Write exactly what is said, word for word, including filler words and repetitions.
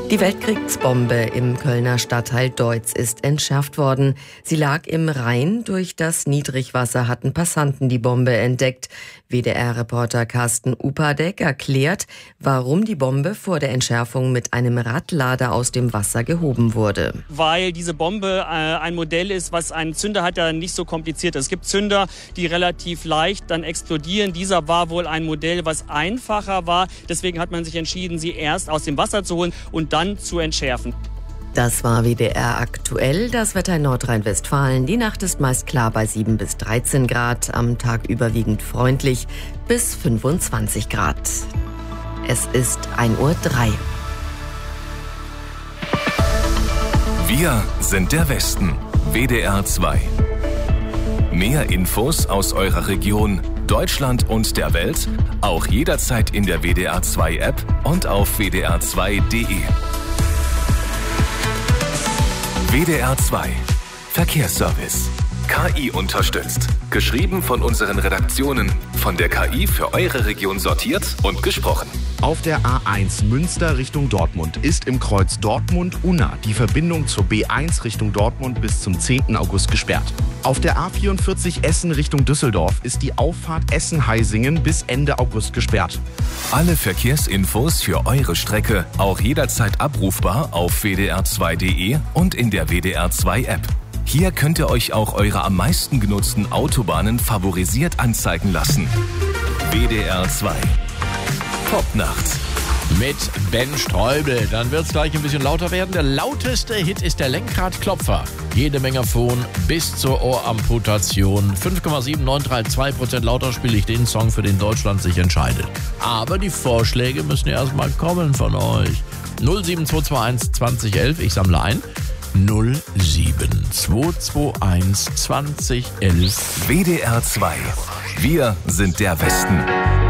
Die Weltkriegsbombe im Kölner Stadtteil Deutz ist entschärft worden. Sie lag im Rhein. Durch das Niedrigwasser hatten Passanten die Bombe entdeckt. W D R-Reporter Carsten Upadek erklärt, warum die Bombe vor der Entschärfung mit einem Radlader aus dem Wasser gehoben wurde. Weil diese Bombe äh, ein Modell ist, was einen Zünder hat, der nicht so kompliziert ist. Es gibt Zünder, die relativ leicht dann explodieren. Dieser war wohl ein Modell, was einfacher war. Deswegen hat man sich entschieden, sie erst aus dem Wasser zu holen und dann zu entschärfen. Das war W D R aktuell. Das Wetter in Nordrhein-Westfalen. Die Nacht ist meist klar bei sieben bis dreizehn Grad. Am Tag überwiegend freundlich bis fünfundzwanzig Grad. Es ist ein Uhr drei. Wir sind der Westen. W D R zwei. Mehr Infos aus eurer Region, Deutschland und der Welt auch jederzeit in der W D R zwei App und auf w d r zwei punkt d e. W D R zwei Verkehrsservice. K I unterstützt. Geschrieben von unseren Redaktionen. Von der K I für eure Region sortiert und gesprochen. Auf der A eins Münster Richtung Dortmund ist im Kreuz Dortmund-Unna die Verbindung zur B eins Richtung Dortmund bis zum zehnten August gesperrt. Auf der A vierundvierzig Essen Richtung Düsseldorf ist die Auffahrt Essen-Heisingen bis Ende August gesperrt. Alle Verkehrsinfos für eure Strecke auch jederzeit abrufbar auf w d r zwei punkt d e und in der W D R zwei App. Hier könnt ihr euch auch eure am meisten genutzten Autobahnen favorisiert anzeigen lassen. W D R zwei. Popnacht. Mit Ben Streubel. Dann wird es gleich ein bisschen lauter werden. Der lauteste Hit ist der Lenkradklopfer. Jede Menge Phon bis zur Ohramputation. fünf Komma sieben neun drei zwei Prozent lauter spiele ich den Song, für den Deutschland sich entscheidet. Aber die Vorschläge müssen ja erstmal kommen von euch. null sieben zwei zwei eins zwanzig elf, ich sammle ein. null sieben zwei zwei eins zwanzig elf. W D R zwei. Wir sind der Westen.